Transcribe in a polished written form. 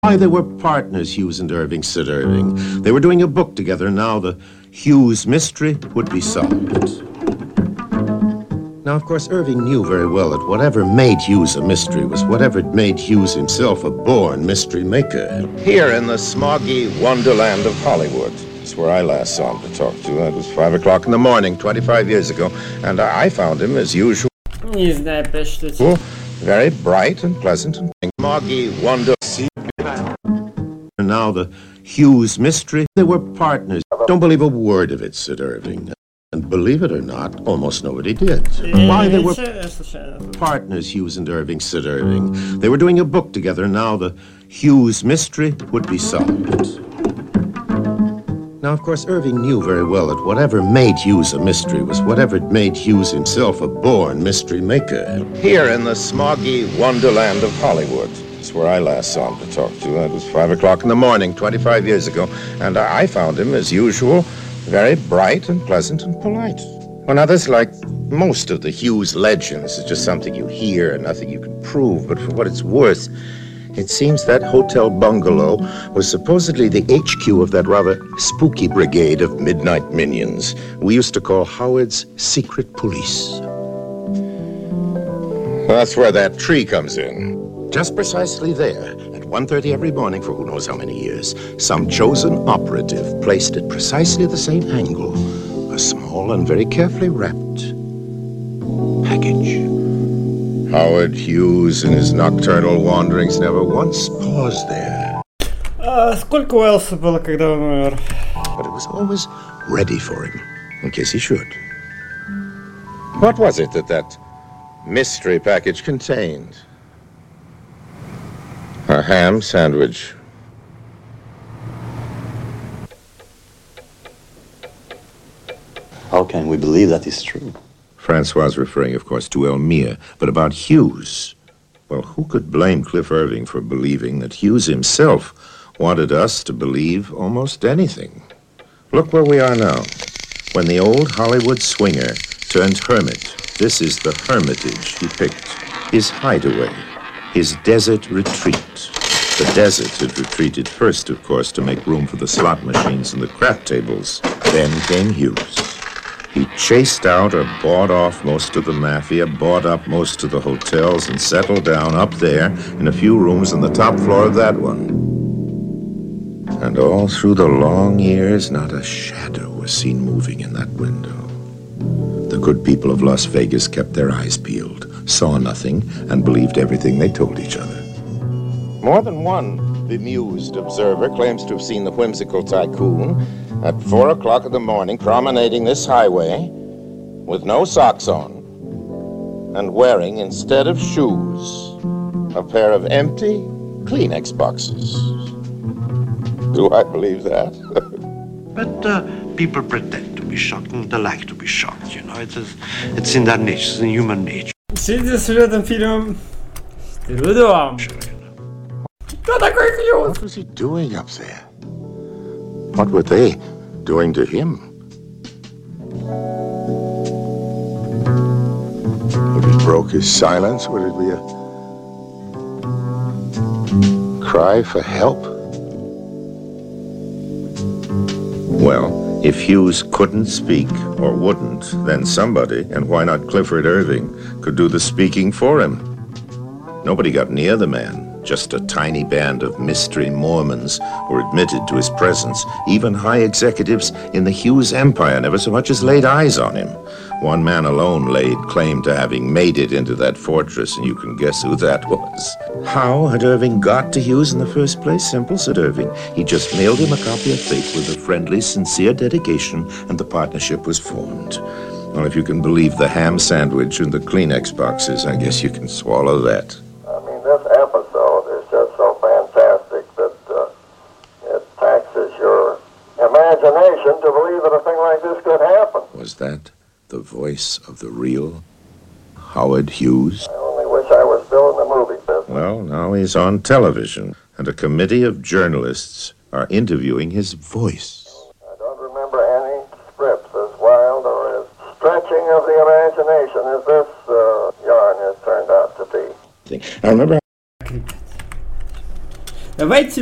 Why, they were partners, Hughes and Irving, said Irving. They were doing a book together, and now the Hughes mystery would be solved. Now, of course, Irving knew very well that whatever made Hughes a mystery was whatever made Hughes himself a born mystery maker. Here in the smoggy wonderland of Hollywood is where I last saw him to talk to. It was 5 o'clock in the morning, 25 years ago, and I found him, as usual, very bright and pleasant and smoggy wonder. And now the Hughes mystery, they were partners. Don't believe a word of it, said Irving. And believe it or not, almost nobody did. Why, they were partners, Hughes and Irving, said Irving. They were doing a book together, and now the Hughes mystery would be solved. Now, of course, Irving knew very well that whatever made Hughes a mystery was whatever made Hughes himself a born mystery maker. Here in the smoggy wonderland of Hollywood is where I last saw him to talk to. It was 5 o'clock in the morning, 25 years ago, and I found him, as usual, very bright and pleasant and polite. Well, now, this, like most of the Hughes legends, is just something you hear and nothing you can prove, but for what it's worth, it seems that hotel bungalow was supposedly the HQ of that rather spooky brigade of midnight minions we used to call Howard's Secret Police. That's where that tree comes in. Just precisely there, at 1:30 every morning for who knows how many years, some chosen operative placed at precisely the same angle a small and very carefully wrapped package. Howard Hughes, in his nocturnal wanderings, never once paused there. Сколько Уэллса было, когда он умер? But it was always ready for him, in case he should. What was it that mystery package contained? A ham sandwich. How can we believe that is true? Francois was referring, of course, to Elmire. But about Hughes, well, who could blame Cliff Irving for believing that Hughes himself wanted us to believe almost anything? Look where we are now. When the old Hollywood swinger turned hermit, this is the hermitage he picked, his hideaway, his desert retreat. The desert had retreated first, of course, to make room for the slot machines and the crap tables. Then came Hughes. He chased out or bought off most of the mafia, bought up most of the hotels, and settled down up there in a few rooms on the top floor of that one. And all through the long years, not a shadow was seen moving in that window. The good people of Las Vegas kept their eyes peeled, saw nothing, and believed everything they told each other. More than one bemused observer claims to have seen the whimsical tycoon at 4 o'clock in the morning promenading this highway with no socks on and wearing, instead of shoes, a pair of empty Kleenex boxes. Do I believe that? But people pretend to be shocked and they like to be shocked, you know. It's in their nature, it's in human nature. Сидя с сюжетом фильма «Стервидуам». Кто такой Хьюз? What was he doing up there? What were they doing to him? If he broke his silence, would it be a cry for help? Well, if Hughes couldn't speak or wouldn't, then somebody, and why not Clifford Irving, could do the speaking for him. Nobody got near the man. Just a tiny band of mystery Mormons were admitted to his presence. Even high executives in the Hughes empire never so much as laid eyes on him. One man alone laid claim to having made it into that fortress, and you can guess who that was. How had Irving got to Hughes in the first place? Simple, said Irving. He just mailed him a copy of Fate with a friendly, sincere dedication, and the partnership was formed. Well, if you can believe the ham sandwich and the Kleenex boxes, I guess you can swallow that. This episode is just so fantastic that it taxes your imagination to believe that a thing like this could happen. Was that the voice of the real Howard Hughes? I only wish I was still in the movie business. Well, now he's on television, and a committee of journalists are interviewing his voice. I don't remember any scripts as wild or as stretching of the imagination as this yarn has turned out to be. I remember Давайте